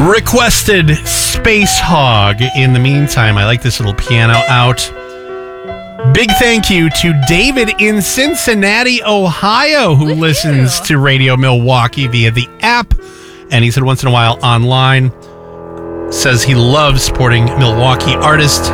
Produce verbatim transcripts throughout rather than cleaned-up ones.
Requested Space Hog. In the meantime, I like this little piano out. Big thank you to David in Cincinnati, Ohio, who Woo-hoo. listens to Radio Milwaukee via the app. And he said once in a while online. Says he loves supporting Milwaukee artists.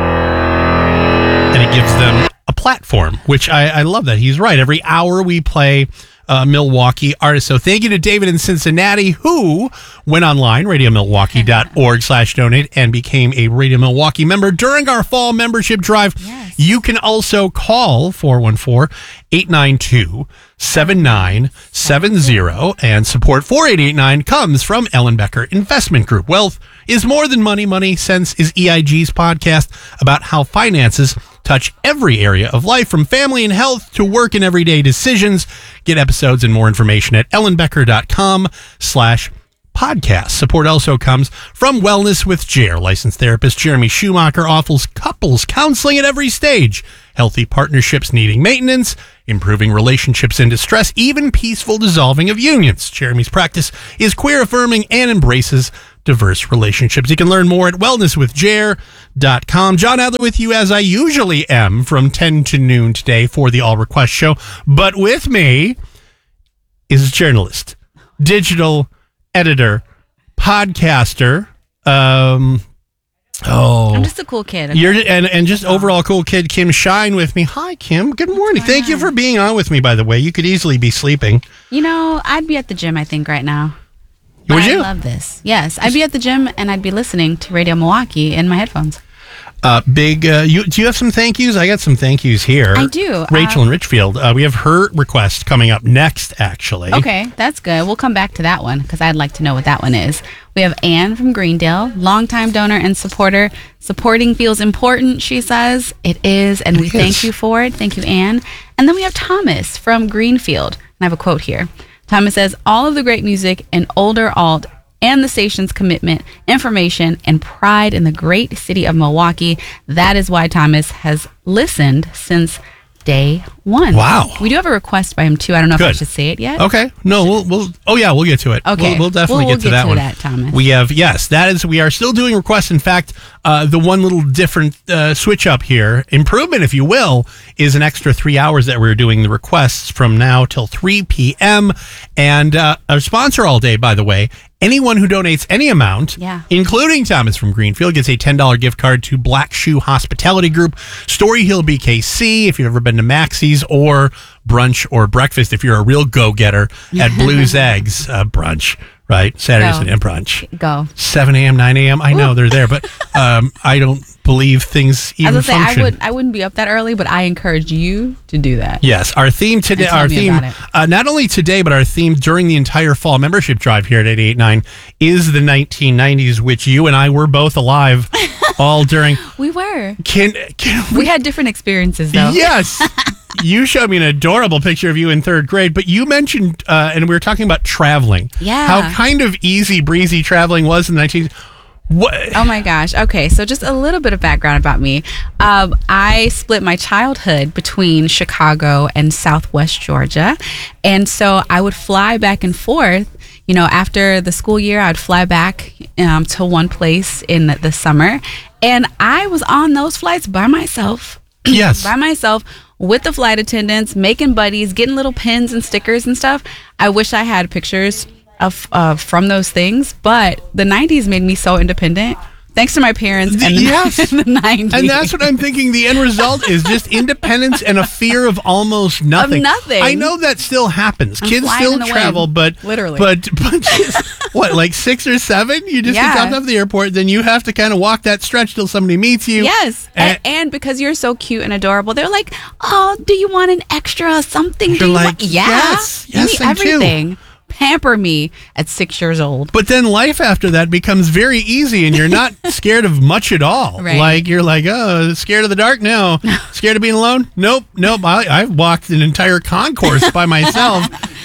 And it gives them a platform, which I, I love that. He's right. Every hour we play uh, Milwaukee artists. So thank you to David in Cincinnati, who went online, radiomilwaukee.org slash donate, and became a Radio Milwaukee member during our fall membership drive. Yes. You can also call four one four, eight nine two, seven nine seven zero, and support for eight eight nine comes from Ellen Becker Investment Group. Wealth is more than money. Money Sense is E I G's podcast about how finances touch every area of life, from family and health to work and everyday decisions. Get episodes and more information at ellenbecker.com slash podcast. Support also comes from Wellness with Jer. Licensed therapist Jeremy Schumacher offers couples counseling at every stage. Healthy partnerships needing maintenance, improving relationships in distress, even peaceful dissolving of unions. Jeremy's practice is queer affirming and embraces diverse relationships. You can learn more at wellness with jer dot com. John Adler with you as I usually am from ten to noon today for the All Request Show. But with me is journalist, digital editor, podcaster. Um, oh, I'm just a cool kid. Okay? You're and and just overall cool kid, Kim Shine with me. Hi, Kim. Good morning. Thank you on? for being on with me. By the way, you could easily be sleeping. You know, I'd be at the gym, I think, right now. Would I you? love this. Yes, I'd be at the gym and I'd be listening to Radio Milwaukee in my headphones. Uh, big. Uh, you do you have some thank yous? I got some thank yous here. I do. Rachel uh, in Richfield. Uh, we have her request coming up next. Actually. Okay, that's good. We'll come back to that one because I'd like to know what that one is. We have Anne from Greendale, longtime donor and supporter. Supporting feels important, she says. It is, and It we is. thank you for it. Thank you, Anne. And then we have Thomas from Greenfield. And I have a quote here. Thomas says, all of the great music and older alt and the station's commitment, information, and pride in the great city of Milwaukee. That is why Thomas has listened since day one. Wow. We do have a request by him, too. I don't know if I Good. should say it yet. Okay. No, we'll, we'll, oh yeah, we'll get to it. Okay. We'll, we'll definitely We'll- get we'll to that get to one. that, Thomas. We have, yes, that is, we are still doing requests. In fact, uh, the one little different uh, switch up here, improvement, if you will, is an extra three hours that we're doing the requests from now till three p.m. And uh, our sponsor all day, by the way, anyone who donates any amount, Yeah. including Thomas from Greenfield, gets a ten dollars gift card to Black Shoe Hospitality Group, Story Hill B K C, if you've ever been to Maxie's, or brunch or breakfast if you're a real go-getter at Blue's Eggs uh, brunch, right? Saturdays Go. and brunch. Go. seven a.m., nine a.m. I know they're there, but um, I don't believe things I even was gonna say, function. I, would, I wouldn't be up that early, but I encourage you to do that. Yes, our theme today, And tell our me theme, about it. uh, not only today, but our theme during the entire fall membership drive here at eight eighty-nine is the nineteen nineties, which you and I were both alive all during. We were. Can, can We had different experiences, though. Yes. You showed me an adorable picture of you in third grade, but you mentioned, uh, and we were talking about traveling. Yeah. How kind of easy breezy traveling was in the nineteen. What? Oh my gosh. Okay, so just a little bit of background about me. Um, I split my childhood between Chicago and Southwest Georgia. And so I would fly back and forth. You know, after the school year, I'd fly back um, to one place in the, the summer. And I was on those flights by myself. Yes. by myself with the flight attendants, making buddies, getting little pins and stickers and stuff. I wish I had pictures of uh, from those things, but the nineties made me so independent. Thanks to my parents and the, Yes. the nineties. And that's what I'm thinking. The end result is just independence and a fear of almost nothing. nothing. I know that still happens. I'm Kids flying still in the travel, wind. but Literally. but but just, what, like six or seven? You just Yeah. get dropped off at the airport, then you have to kind of walk that stretch till somebody meets you. Yes. And- And, and because you're so cute and adorable, they're like, oh, do you want an extra something? Do You're you like, want-" Yeah. yes, Give yes, me I do. everything. Pamper me at six years old. But then life after that becomes very easy and you're not scared of much at all. Right. Like you're like, oh, scared of the dark? No. Scared of being alone? Nope. Nope. I, I've walked an entire concourse by myself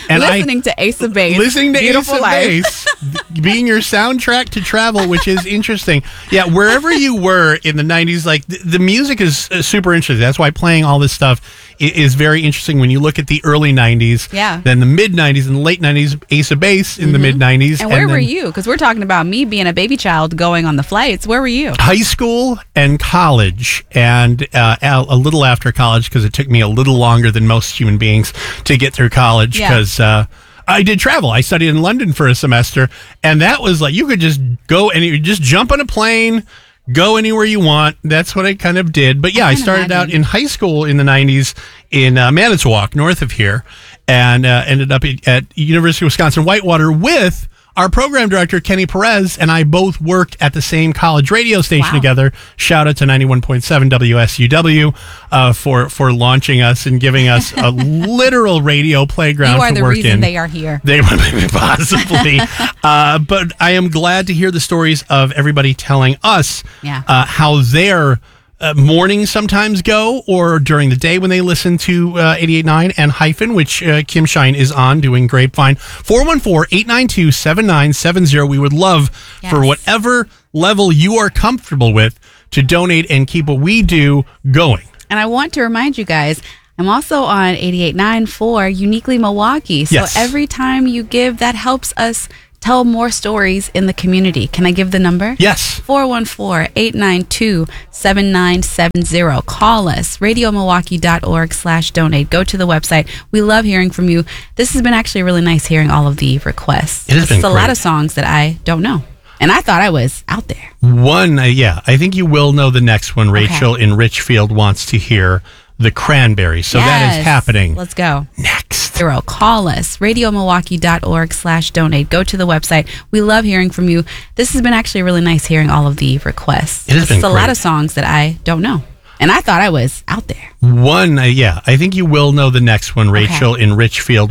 And listening I, to Ace of Base. Listening to Beautiful Ace of life. Base being your soundtrack to travel, which is interesting. Yeah, wherever you were in the nineties, like the, the music is uh, super interesting. That's why playing all this stuff is, is very interesting when you look at the early nineties, yeah. then the mid nineties and the late nineties, Ace of Base in mm-hmm. the mid nineties. And where and were you? Because we're talking about me being a baby child going on the flights. Where were you? High school and college, and uh, a little after college, because it took me a little longer than most human beings to get through college, because yeah. uh, I did travel. I studied in London for a semester, and that was like, you could just go and you just jump on a plane, go anywhere you want. That's what I kind of did. But yeah, I, I started imagine. out in high school in the nineties in uh, Manitowoc, north of here, and uh, ended up at University of Wisconsin-Whitewater with our program director, Kenny Perez, and I both worked at the same college radio station wow. together. Shout out to ninety-one point seven W S U W uh, for for launching us and giving us a literal radio playground to work in. You are the reason they are here. They possibly. uh, but I am glad to hear the stories of everybody telling us yeah. uh, how their Uh, mornings sometimes go, or during the day when they listen to uh, eighty-eight point nine and Hyphen, which uh, Kim Shine is on doing Grapevine. four one four, eight nine two, seven nine seven zero. We would love yes. for whatever level you are comfortable with to donate and keep what we do going. And I want to remind you guys, I'm also on eighty-eight point nine for Uniquely Milwaukee. So yes. every time you give, that helps us tell more stories in the community. Can I give the number? Yes. four one four, eight nine two, seven nine seven zero. Call us. radio milwaukee dot org slash donate. Go to the website. We love hearing from you. This has been actually really nice hearing all of the requests. It has been It's a great. lot of songs that I don't know. And I thought I was out there. One, uh, yeah, I think you will know the next one. Rachel okay. in Richfield wants to hear the Cranberries. So yes. that is happening. Let's go. Next. Zero. Call us. radio milwaukee dot org slash donate. Go to the website. We love hearing from you. This has been actually really nice hearing all of the requests. It has been It's a great. lot of songs that I don't know. And I thought I was out there. One, uh, yeah, I think you will know the next one. Rachel okay. in Richfield